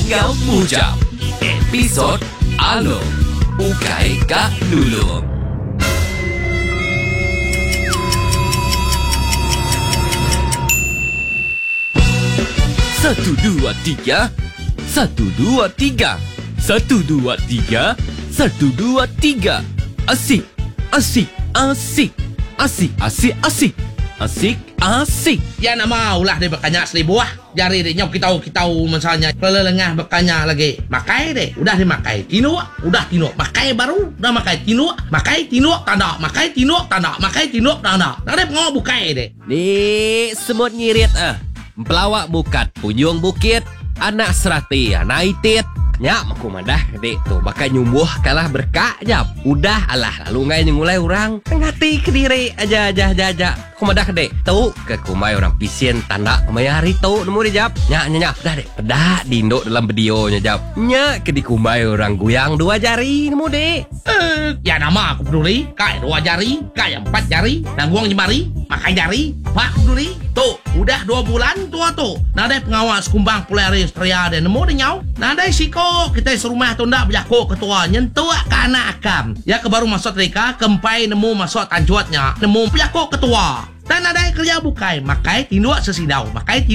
Tinggal Mujab Episod Alo Ukai Kak Lulung. Satu, dua, tiga. Satu, dua, tiga. Satu, dua, tiga. Satu, dua, tiga. Asik, asik, asik. Asik, asik, asik. Asik, asik. Ya nak maulah dia berkanyak seribu lah. Jari dia nyok kita-tahu misalnya kelelengah berkanyak lagi. Makai deh, udah dimakai. Tinu, udah tinu. Makai baru, udah makai. Tinu, makai tinu tanda. Makai tinu tanda. Makai tinu tanda. Nak dia ngau bukai deh. Ni semut ngirit pelawak bukat punjung bukit. Anak serati, anak itit. Nyak maku madah dek tu bakal nyumbuh kalah berkak jap. Udah alah lalu ngai ngulai orang ngati ke diri aja kumadah dek tu ke kumai orang pisien tanda kumai hari tu nemu dia jap. Nyak dah dek pedak dindo dalam videonya jap. Nyak ke di kumai orang guyang dua jari nemu dek. Ya nama aku peduli. Kai dua jari, kai empat jari, nangguang jemari, makai jari. Pak peduli. Tu udah 2 bulan tua tu. Nadai pengawas kumbang Polaris Tria dan nemu dia nyau. Nadai siko kita serumah tu ndak berjako ketua nyentuak ke anak akam. Ya ke baru masuk trika kempai nemu masuk tanjuatnya. Nemu berjako ketua. Dan ada kerja bukai, makai tinduak sesidau,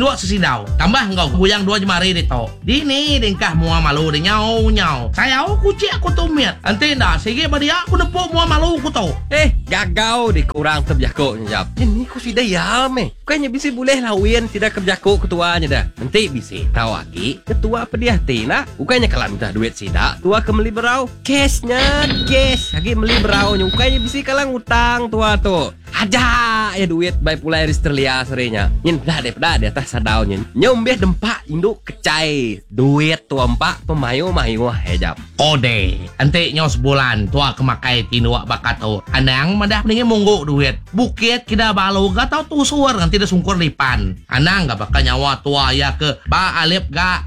tambah engkau goyang 2 jemari dia tu. Dini dengkah mua malu dia nyau. Saya kucing aku tumiat. Nanti dah sige badia aku nepuk mua malu aku tu. Gagau di kurang terjako nyap. Ini ku sudah ya Kayaknya bisa boleh lawin tidak kerjako ketuanya dah. Nanti bisa tahu lagi ketua pediah tina. Bukannya kalau minta duit sidak, tua ke meli berau. Cashnya cash, lagi meli berau. Bukannya bisa kalang utang tua tu. Aja ya duit baik Polaris terlia serinya. Nyen pedah di atas sadaunnya. Nyombeh dempak induk kecai. Duit tua empak pemayu-mayu hejap. Ode, ente nyaw sebulan tua kemakai tinuak bakat tu. Anang madah mendingin mungguk duit. Bukit kita balu gak tau tusur nanti dia sungkur lipan. Anang gak bakal nyawa tua ya ke ba alip ga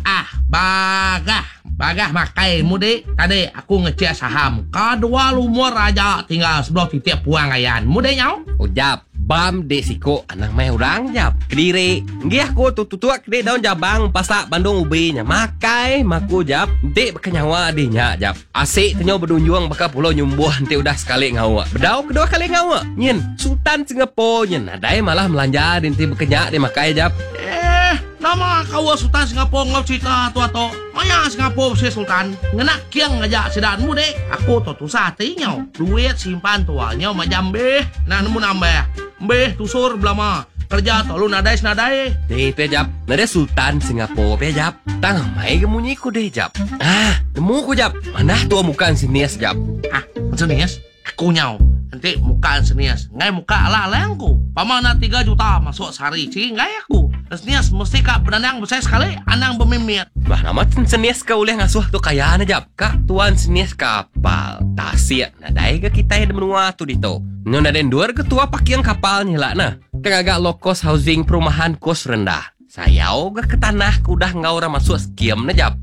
bagah makai mudik. Tadi aku ngecek saham. Kedua lumur raja tinggal sebelah titik puang ayan. Mudik nyaw? Ujab bam desiko anang mai orang jap kediri nggih aku tutuak kedai daun jabang pasak Bandung ubinya makai maku jap dek bekenyawa dinya jap asik tenyo berdunjuang bakal pulau nyumbuh nanti udah sekali ngawa bedau kedua kali ngawa nyen Sultan Singapura nyen adai malah melanja nanti bekenyak dia makai jap nama kau Sultan Singapura ngau cerita tu maya Singapura si Sultan ngenak kiang ngajak sedanmu dek aku tu satinya duit simpan tuanya macam nah nemu nambah tusur belama kerja tolong nadai deh pejap nada Sultan Singapura pejap tang mai kemunyi ku deh jap nemu ku jap mana tua muka sinias jap sinias aku nyau nanti muka sinias ngai muka ala aku pamana 3 juta masuk sehari sih ngai aku sinias mesti kak benang besar sekali anang bermimit bah nama sinias kau boleh ngasuh tu kayaan jap kak tuan sinias kapal tasik nadai ke kita yang menua tu dito nona den duar ketua pakiang kapalnya lah nah kagak low cost housing perumahan kos rendah saya oga ke tanah kudah ngaura masuk skiem na jap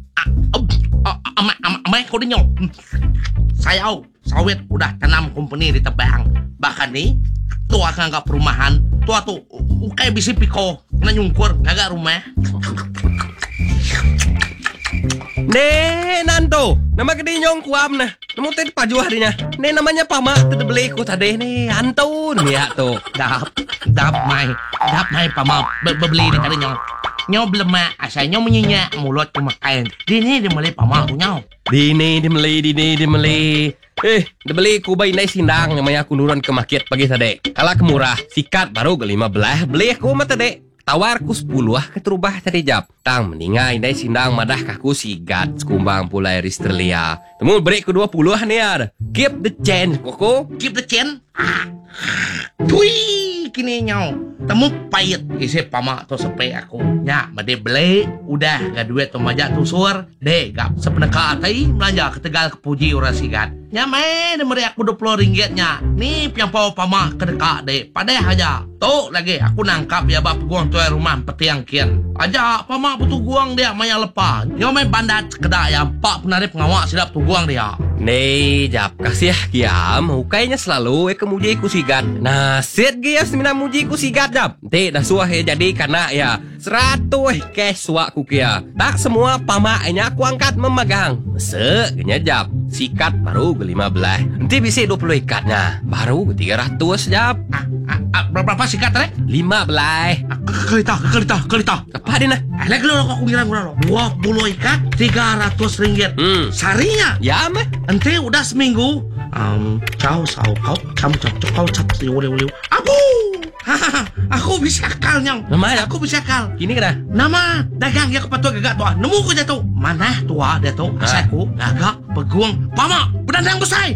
amai kau dinyok saya sawit udah tanam company di tebang bahkan nih tua kagak perumahan tua tu kayak bisi piko kena nyungkur kagak rumah nanto nama gede nyong kuam nah nemu tadi paju harinya namanya pama tadi beli ku tadi anto ya tuh dap mai pama beli di tadi nyong belum asalnya menyenyak mulut kemakan dini dimulai pama tu nyong dini dimeli dibeli ku bayi naik sindang namanya aku nurun ke market pagi tadi kalah kemurah sikat baru ke 15 beli aku mah tadi tawarku 10 keterubah tadi jap tang mendingai naik sindang madah kaku sigat sekumbang Polaris terlia temu break ke 20 nih ya keep the chain koko keep the chain Tui kini nyau temu payet isi pama tu sepe aku nya made beli udah gak duit tu majak tusur deh gak sepeneka atai belanja ke Tegal ke Puji orang sigat nya main meri aku 20 ringgitnya nih piang pama kedeka deh padeh aja tu lagi aku nangkap ya bab guang tu rumah petiang kian aja pama butuh guang dia maya lepas nyo main bandat kedai yang pak penarip ngawak silap tu guang dia Nih, jap kasih kiam, hukainya selalu kemuji ku sigat. Nah, set gia semina muji ku sigat jap. Nanti dah suah jadi karena ya 100 cash suak ku kia. Tak semua pamaknya aku angkat memegang. Segenya jap. Sikat baru ke 15. Nanti bisa 20 ikatnya. Baru ke 300 jap. Berapa sikat rek? 15. Kelita. Apa dia nah? Lagi lo aku ngira 20 ikat 300 ringgit. Sarinya. Ya meh. Ente udah seminggu. Kau aku bisa akal nyong. Nama Aku bisa akal. Kini kena. Nama dagang ya kepatua gagak tua. Nemu ko jatuh. Mana tua dia tu? Asaku gagak peguang. Pama, bedandang besar.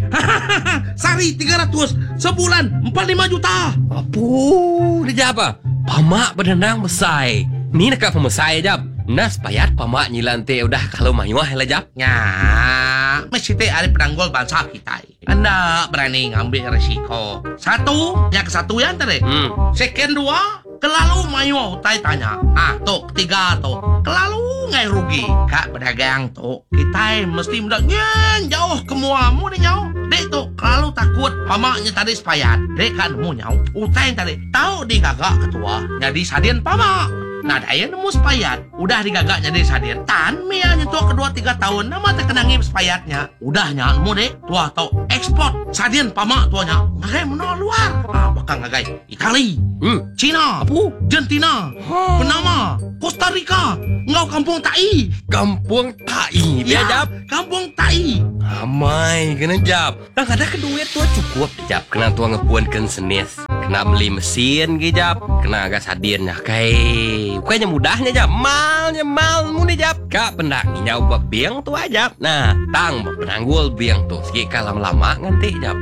Sari 300. Sebulan 45 juta. Apa? Dia apa? Pamak berdendang besar. Ni nak pemesai jap. Nas payat pamak nyilante udah kalau mayuah lah jap. Ya, mesti teh ada penanggul bangsa kita. Anda berani ngambil resiko. Satu, yang ke satu ya tadi. Second 2, kelalu mayu tai tanya. Tuh ketiga tuh, kelalu ngai rugi. Kak pedagang tuh, kita mesti mudahnya jauh ke muamu nih nyau. Dek tuh, kelalu takut pamaknya tadi sepayat. Dek kan mu nyau, utai tadi. Tahu di gagak ketua, jadi sadian pamak. Nah, daya nemu sepayat. Udah digagaknya deh sadian. Tan Mia nyentuh kedua 3 tahun. Nama terkenangi sepayatnya. Udahnya nemu deh. Tua tau ekspor. Sadian pamak tuanya. Ngagai menol luar. Bakal ngagai Itali. Cina. Apa? Argentina. Panama. Costa Rica. Ngau kampung Tai. Kampung Tai dia jap. Kampung Tai. Amai kena jap. Tak ada keduit tua cukup jap. Kena tua ngepuankan senis. Kena beli mesin ke jap. Kena agak sadiannya kai. Bukannya mudahnya jap. Malnya mal muni jap. Kak pendak nyau buat biang tu aja. Nah, tang penanggul biang tu. Sikit lama-lama nganti jap.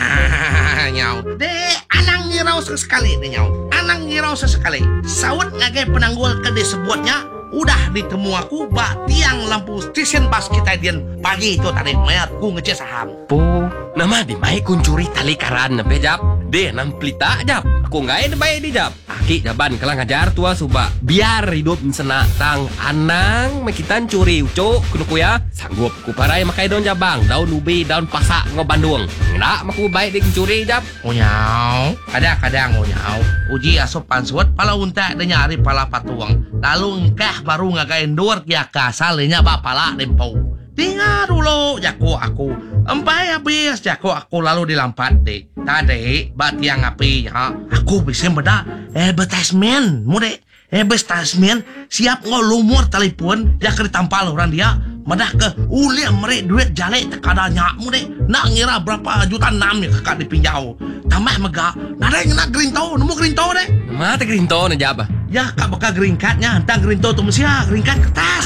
Nyau. Dek, anang ngirau sesekali nih nyau. Anang ngirau sesekali. Sawat ngagai penanggul ke disebutnya. Udah ditemu aku bak tiang lampu stesen bas kita dian pagi itu tadi mayat ku ngecek saham. Po, nama di mai kuncuri tali karan nabe jap. Deh nam pelita jap. Aku nggak ada baik di jap. Aki jaban kalau ngajar tua suba. Biar hidup sena tang anang makitan curi ucuk kuno ya. Sanggup ku parai makai daun jabang, daun ubi, daun pasak ngo Bandung. Nggak maku baik di kuncuri jap. Unyau, kadang-kadang unyau. Uji asup pansuat pala unta de nyari pala patuang. Lalu engkah baru ngagain dor ya kasalinya bapala dempau. Tinggal dulu jako aku. Empai habis jako aku lalu dilampat deh. Tadi batiang api ya. Aku bisa beda advertisement mude. Advertisement siap ngolumur telepon ya ke ditampal orang dia. Madah ke uli merek duit jale tekadanya mude. Nak ngira berapa juta 6 ya kakak dipinjau. Tambah mega. Nada yang nak green tau, nemu green tau deh. Mata green tone aja apa? Ya kak bakal green cardnya. Entah green tau tu mesti green card kertas.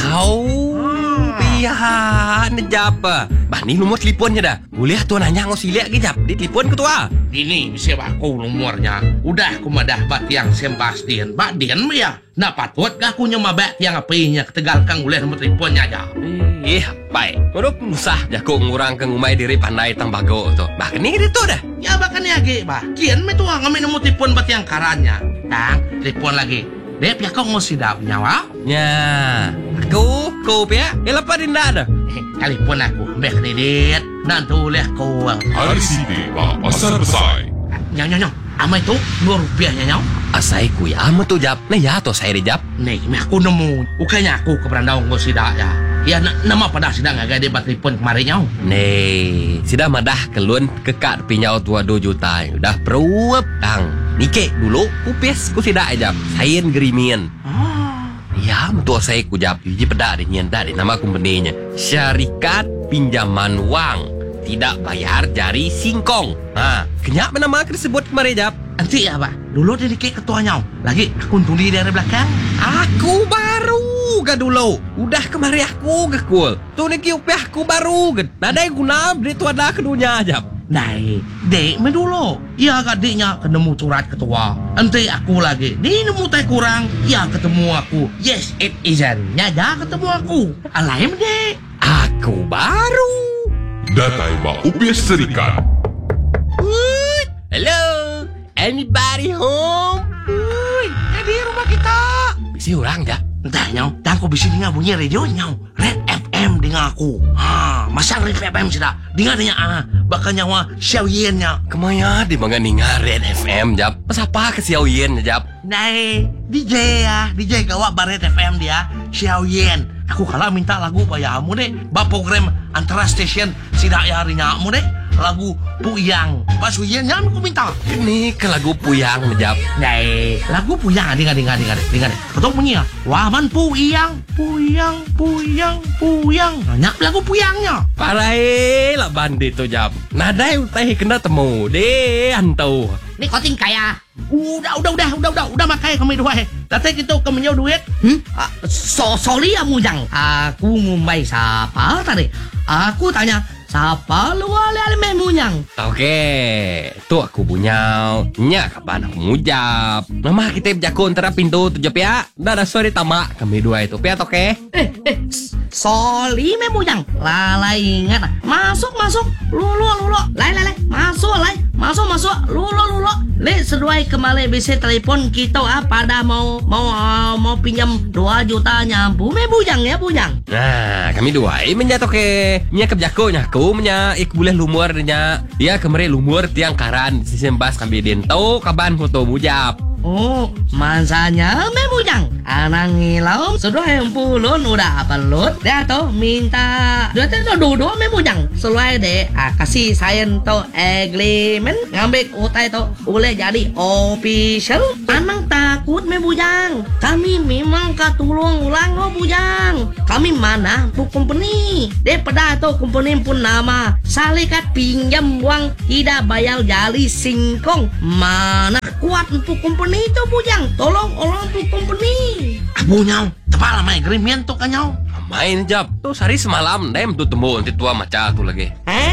Iya, nejapa. Bah ni nomor teleponnya dah. Boleh tu nanya ngau silik ke jap. Di telepon ketua. Ini bisa aku nomornya. Udah aku madah bat yang Sebastian. Bat dian ya. Nak patut gak aku nyema bat yang apinya ketegalkan boleh nomor teleponnya aja. Baik. Kodok musah jago ngurang ke ngumai diri pandai tambago tu. Bah ni gitu dah. Ya bahkan ya ge bah. Kian me tu ngambil nomor telepon bat yang karannya. Tang, telepon lagi. Dep ya kau ngosi dah nyawa? Ya. Kau pia. Elapa dinda dah. Telepon aku. Mbak kredit. Nanti oleh kau. Hari sini, Pak Pasar Besar. Nyau. Ama itu Rp2 nyau. Asai ku ya ama tu jap. Nah ya to saya dijap. Nih, aku nemu. Ukanya aku ke berandau ngosi dah ya. Ya nama pada sidang agak debat telepon kemarin nyau. Nih, sudah madah kelun kekak pinyau tua 2 juta. Udah peruap tang. Nike dulu kupis ku tidak ajab. Sain gerimian. Ya, betul saya ku jawab. Jadi pedak dia nyentak di nama company-nya. Syarikat Pinjaman Wang. Tidak bayar jari singkong. Kenyak nama tersebut kemarin jawab. Nanti ya, Pak. Dulu dia dikit ketuanya. Lagi aku tuli dari belakang. Aku baru gak dulu. Udah kemarin aku gak cool. Tuh niki upah aku baru gak. Nada yang guna dia tu ada keduanya jawab. Nah, dek me dulu. Ya adiknya ketemu surat ketua. Nanti aku lagi. Ni nemu teh kurang. Ya ketemu aku. Yes, it isn't. Ya dah ketemu aku. Alaim dek. Aku baru. Datai Pak UPS Serikat. Hello. Anybody home? Di rumah kita. Bisa orang tak? Entah nyau. Dan aku bisa dengar bunyi radio nyau. Red FM dengan aku. masang Red FM sudah. Dengar bakal nyawa Xiao Yen-nya. Kemaya di mga ninga Red FM, Jap. Pasapa ke Xiao Yen, Jap. Nah, DJ gawak Red FM dia, Xiao Yen. Aku kalah minta lagu payamu deh. Ba program antara stesen sidak ya harinya mu deh. Lagu Puyang. Pas Yen-nya aku minta. Ini ke lagu Puyang, Jap. Nah, lagu Puyang. Dengar. Betul bunyi ya. Waman Puyang. Nanya lagu Puyangnya. Parai lah bandit tu, Jap. Nadai utai kena temu. Deh, antau. Ni kau ting kaya. Udah makai kami dua. Tadi kita kemenyau duit. Sorry ya Mujang. Aku ngumbai siapa tadi? Aku tanya siapa luar lele Mujang. Okey, tu aku bunyau. Nya kapan aku mujab. Nama kita berjago antara pintu tu, Jap ya. Dah sore tamak kami dua itu. Piat okey? Sorry Mujang. Lalai ingat. Masuk. Lu. Lai. Masuk. Lu. Le sesuai kemarin bisa telepon kita pada mau pinjam 2 juta nyampu Bujang ya Bujang. Nah, kami dua menjat okey. Nya keberjago nya aku nya ik boleh lumur nya. Dia kemarin lumur tiang karan sistem bas kami dentau kaban foto mujab. Oh, masanya Bujang. Anang ngilau sudah 60 udah upload. Dia tuh minta dia tuh duduk Bujang. Sesuai deh kasih sayen tuh agreement ngambil utai tuh boleh jadi official. Anang takut Bujang. Kami memang katulung ulang Bujang. Kami mana bu company. Dia pada tuh company pun nama Salikat pinjam uang tidak bayar jali singkong. Mana kuat untuk company itu Bujang. Tolong orang untuk company. Abunya, tepat lama agreement tuh kanyau. Main, Jap. Tu sehari semalam dem tu temu nanti tua maca tu lagi.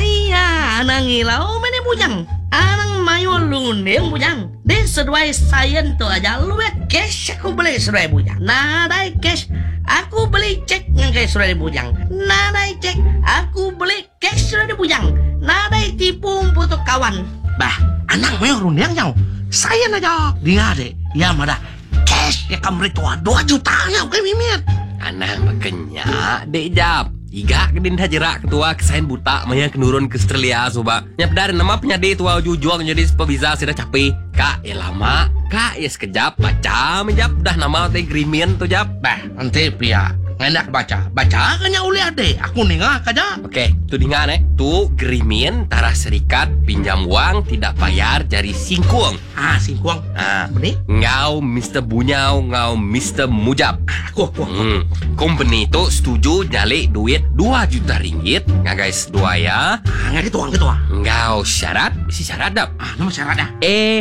Ayah, anang ngilau mana Bujang. Anang mayo lundeng Bujang. Dia sesuai sayen tu aja luet cash aku beli sesuai Bujang. Nadai cash aku beli cek ngai sesuai Bujang. Nadai cek aku beli cash sesuai Bujang. Nadai tipu untuk kawan. Bah, anak mayo lundeng nyau. Sayen aja. Dengar deh. Ya mana cash ya kamu tua 2 juta ya oke mimit. Anak makanya dek Jap. Iga kedin hajerak ketua kesain buta maya kenurun ke Australia soba. Nyap dari nama penyade tua jujuang jadi pebisa sudah capek. Kak ya lama. Kak ya sekejap baca menjap dah nama teh agreement tu Jap. Bah, nanti pia ngendak baca kanya uli ade. Aku nengah kaja. Okey, tu dengar tu agreement antara serikat pinjam uang tidak bayar jari singkuang. Singkuang. Benih? Ngau Mr. Bunyau, ngau Mr. Mujab. Aku. Company tu setuju nyalik duit 2 juta ringgit. Nggak guys, dua ya. Nggak gitu. Ngau syarat, isi syarat dah. Nama syarat dah.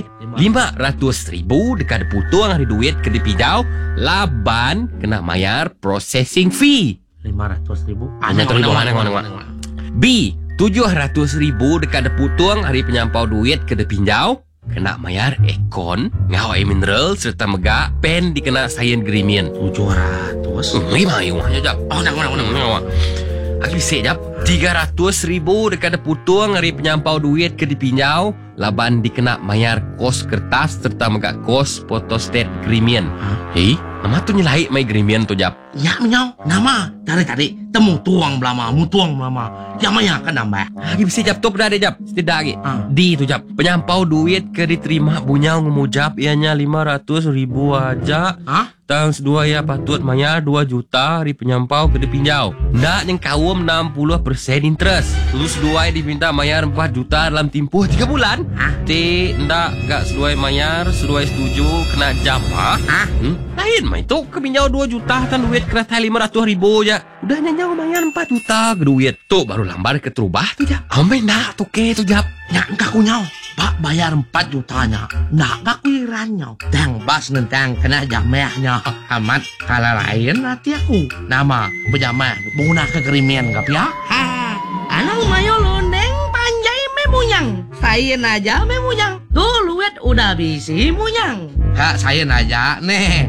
500,000 dekat putuang hari duit ke dipijau. Laban kena bayar processing fee. 500,000. Hanya tu ribu mana. B 700,000 dekat putuang hari penyampau duit ke dipinjau. Kena bayar ekon, ngawai mineral serta megak pen dikena sayen agreement. 700. Lima aja Jap. Nang. Aku bisa Jap. 300,000 dekat putuang hari penyampau duit ke dipinjau. Laban dikena bayar kos kertas serta megak kos photostat agreement. Nama tu nyelai my agreement tu Jap. Ya menyau. Nama dari tadi temu tuang belama, mutuang belama. Yang maya kan nambah. Lagi bisa Jap tu dah ada Jap. Setidak lagi. Di tu Jap. Penyampau duit ke diterima bunyau ngumujap ianya 500,000 aja. Tang sedua ya patut bayar 2 juta hari penyampau ke dipinjau. Ndak yang kawum 60% interest. Terus dua diminta bayar 4 juta dalam tempoh 3 bulan. Ndak gak sesuai bayar, sesuai setuju kena jam. Lain mah itu kepinjau 2 juta kan duit kereta 500,000 aja. Udah nyanyau bayar 4 juta ke duit. Tuh baru lambar ke terubah tu Jap. Amai nak tu ke tu Jap. Nyak engkau kunyau. Pak bayar 4 jutanya. Nak bakirannya. Tang bas nentang kena jamahnya. Amat kala lain hati aku. Nama berjamah. Bunga kekerimen gap ya. Anang mayo londeng panjai Bujang. Sayen aja Bujang. Tuh luet udah bisi Bujang. Kak saya aja nih.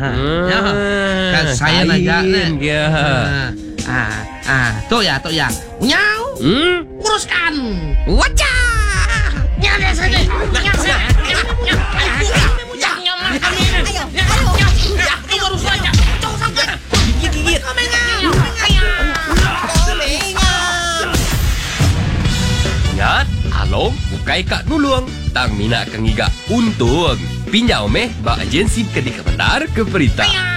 Kak saya aja nih. Tuh ya. Nyau. Uruskan. Wajah. Nyala saja. kai kak nulung. Tang mina kang iga untung. Pinjau meh ba agensi kedik bandar ke perita.